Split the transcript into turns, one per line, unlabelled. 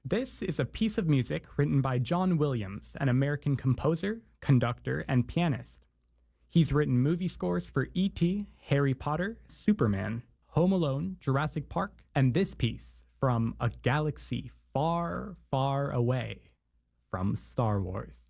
This is a piece of music written by John Williams, an American composer, conductor, and pianist. He's written movie scores for E.T., Harry Potter, Superman, Home Alone, Jurassic Park, and this piece from A Galaxy Far, Far Away from Star Wars.